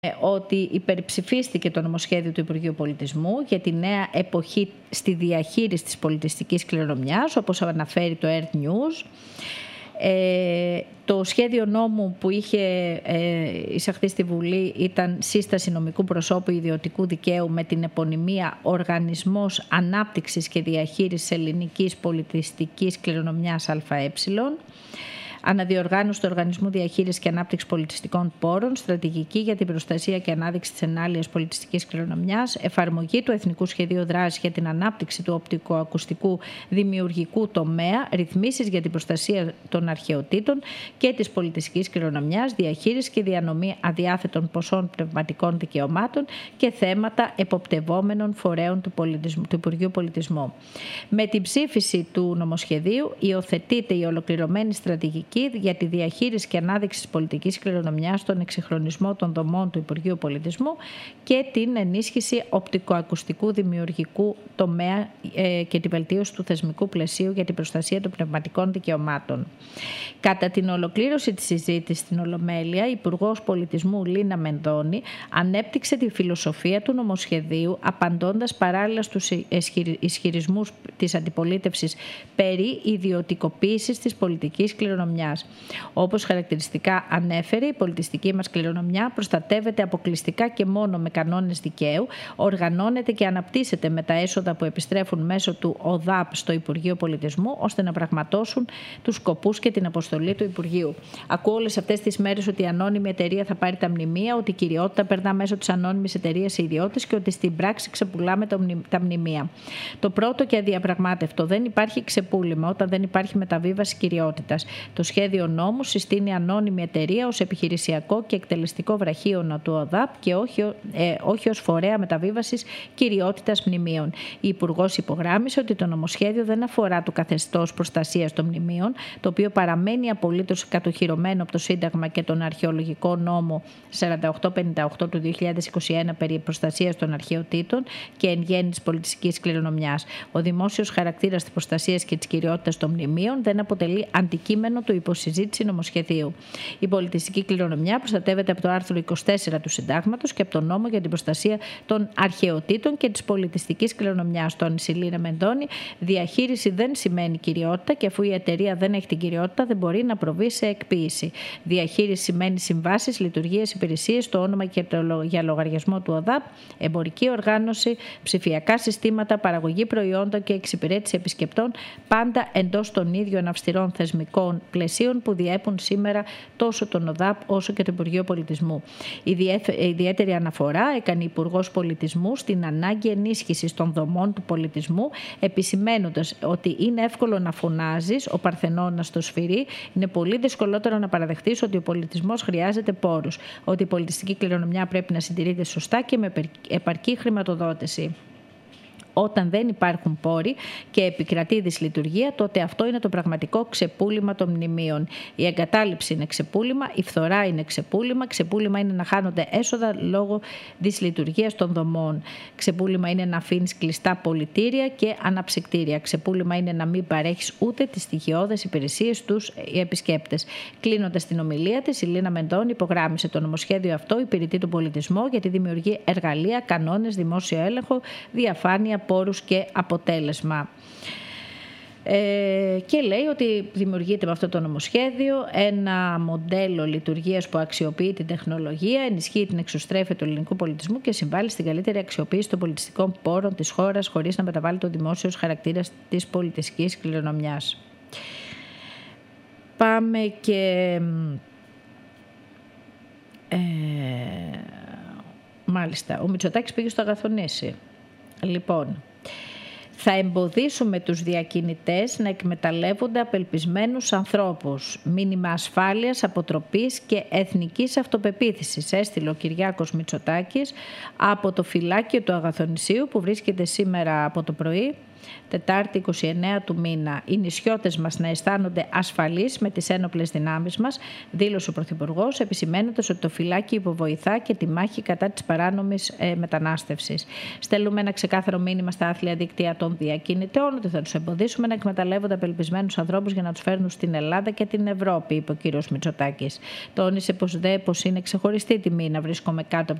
ότι υπερψηφίστηκε το νομοσχέδιο του Υπουργείου Πολιτισμού για τη νέα εποχή στη διαχείριση της πολιτιστικής κληρονομιάς, όπως αναφέρει το Earth News. Το σχέδιο νόμου που είχε εισαχθεί στη Βουλή ήταν σύσταση νομικού προσώπου ιδιωτικού δικαίου με την επωνυμία Οργανισμός Ανάπτυξης και Διαχείρισης Ελληνικής Πολιτιστικής Κληρονομιάς ΑΕ. Αναδιοργάνωση του Οργανισμού Διαχείρισης και Ανάπτυξης Πολιτιστικών Πόρων, στρατηγική για την προστασία και ανάδειξη της ενάλειας πολιτιστικής κληρονομιάς, εφαρμογή του Εθνικού Σχεδίου Δράσης για την ανάπτυξη του οπτικοακουστικού δημιουργικού τομέα, ρυθμίσεις για την προστασία των αρχαιοτήτων και της πολιτιστικής κληρονομιάς, διαχείριση και διανομή αδιάθετων ποσών πνευματικών δικαιωμάτων και θέματα εποπτευόμενων φορέων του Υπουργείου Πολιτισμού. Με την ψήφιση του νομοσχεδίου υιοθετείται η ολοκληρωμένη στρατηγική για τη διαχείριση και ανάδειξη της πολιτικής κληρονομιάς, τον εξυγχρονισμό των δομών του Υπουργείου Πολιτισμού και την ενίσχυση οπτικοακουστικού δημιουργικού τομέα και τη βελτίωση του θεσμικού πλαισίου για την προστασία των πνευματικών δικαιωμάτων. Κατά την ολοκλήρωση της συζήτησης στην Ολομέλεια, η Υπουργός Πολιτισμού Λίνα Μενδώνη ανέπτυξε τη φιλοσοφία του νομοσχεδίου, απαντώντας παράλληλα στους ισχυρισμούς της αντιπολίτευσης περί ιδιωτικοποίησης της πολιτικής κληρονομιάς. Όπως χαρακτηριστικά ανέφερε, η πολιτιστική μας κληρονομιά προστατεύεται αποκλειστικά και μόνο με κανόνες δικαίου, οργανώνεται και αναπτύσσεται με τα έσοδα που επιστρέφουν μέσω του ΟΔΑΠ στο Υπουργείο Πολιτισμού, ώστε να πραγματώσουν τους σκοπούς και την αποστολή του Υπουργείου. Ακούω όλες αυτές τις μέρες ότι η ανώνυμη εταιρεία θα πάρει τα μνημεία, ότι η κυριότητα περνά μέσω της ανώνυμης εταιρείας σε ιδιώτες και ότι στην πράξη ξεπουλάμε τα μνημεία. Το πρώτο και αδιαπραγμάτευτο: δεν υπάρχει ξεπούλημα όταν δεν υπάρχει μεταβίβαση κυριότητας. Το σχέδιο νόμου συστήνει ανώνυμη εταιρεία ως επιχειρησιακό και εκτελεστικό βραχίωνα του ΟΔΑΠ και όχι ως φορέα μεταβίβασης κυριότητας μνημείων. Η Υπουργός υπογράμμισε ότι το νομοσχέδιο δεν αφορά το καθεστώς προστασίας των μνημείων, το οποίο παραμένει απολύτως κατοχυρωμένο από το Σύνταγμα και τον αρχαιολογικό νόμο 4858 του 2021 περί προστασίας των αρχαιοτήτων και εν γέννη της πολιτιστικής κληρονομιάς. Ο δημόσιος χαρακτήρας της προστασίας και της κυριότητας των μνημείων δεν αποτελεί αντικείμενο του υποσυζήτηση νομοσχεδίου. Η πολιτιστική κληρονομιά προστατεύεται από το άρθρο 24 του Συντάγματος και από τον νόμο για την προστασία των αρχαιοτήτων και της πολιτιστικής κληρονομιάς. Το Λίνα Μενδώνη, διαχείριση δεν σημαίνει κυριότητα και αφού η εταιρεία δεν έχει την κυριότητα, δεν μπορεί να προβεί σε εκποίηση. Διαχείριση σημαίνει συμβάσεις, λειτουργίες, υπηρεσίες, το όνομα και για λογαριασμό του ΟΔΑΠ, εμπορική οργάνωση, ψηφιακά συστήματα, παραγωγή προϊόντων και εξυπηρέτηση επισκεπτών, πάντα εντός των ίδιων αυστηρών θεσμικών πλαισίων που διέπουν σήμερα τόσο τον ΟΔΑΠ όσο και το Υπουργείο Πολιτισμού. Ιδιαίτερη αναφορά έκανε η Υπουργός Πολιτισμού στην ανάγκη ενίσχυσης των δομών του πολιτισμού, επισημαίνοντας ότι είναι εύκολο να φωνάζεις ο Παρθενώνας στο σφυρί, είναι πολύ δυσκολότερο να παραδεχτείς ότι ο πολιτισμός χρειάζεται πόρους, ότι η πολιτιστική κληρονομιά πρέπει να συντηρείται σωστά και με επαρκή χρηματοδότηση. Όταν δεν υπάρχουν πόροι και επικρατεί δυσλειτουργία, τότε αυτό είναι το πραγματικό ξεπούλημα των μνημείων. Η εγκατάλειψη είναι ξεπούλημα, η φθορά είναι ξεπούλημα, ξεπούλημα είναι να χάνονται έσοδα λόγω δυσλειτουργίας των δομών. Ξεπούλημα είναι να αφήνεις κλειστά πολιτήρια και αναψυκτήρια. Ξεπούλημα είναι να μην παρέχεις ούτε τις στοιχειώδες υπηρεσίες στους επισκέπτες. Κλείνοντας την ομιλία της, η Λίνα Μενδώνη υπογράμμισε το νομοσχέδιο αυτό υπηρετεί τον πολιτισμό γιατί δημιουργεί εργαλεία, κανόνες, δημόσιο έλεγχο, διαφάνεια, πόρους και αποτέλεσμα. Και λέει ότι δημιουργείται με αυτό το νομοσχέδιο ένα μοντέλο λειτουργίας που αξιοποιεί την τεχνολογία, ενισχύει την εξωστρέφεια του ελληνικού πολιτισμού και συμβάλλει στην καλύτερη αξιοποίηση των πολιτιστικών πόρων της χώρας χωρίς να μεταβάλει το δημόσιος χαρακτήρας της πολιτιστικής κληρονομιάς. Πάμε και... μάλιστα, ο Μητσοτάκης πήγε στο Αγαθονήσι. Λοιπόν, θα εμποδίσουμε τους διακινητές να εκμεταλλεύονται απελπισμένους ανθρώπους. Μήνυμα ασφάλειας, αποτροπής και εθνικής αυτοπεποίθησης έστειλε ο Κυριάκος Μητσοτάκης από το φυλάκιο του Αγαθονησίου που βρίσκεται σήμερα από το πρωί Τετάρτη 29 του μήνα, οι νησιώτες μας να αισθάνονται ασφαλείς με τις ένοπλες δυνάμεις μας, δήλωσε ο Πρωθυπουργός, επισημαίνοντας ότι το φυλάκι υποβοηθά και τη μάχη κατά της παράνομης μετανάστευσης. Στέλνουμε ένα ξεκάθαρο μήνυμα στα άθλια δίκτυα των διακινητών ότι θα τους εμποδίσουμε να εκμεταλλεύονται απελπισμένους ανθρώπους για να τους φέρνουν στην Ελλάδα και την Ευρώπη, είπε ο κ. Μητσοτάκης. Τόνισε πως είναι ξεχωριστή τιμή να βρίσκομαι κάτω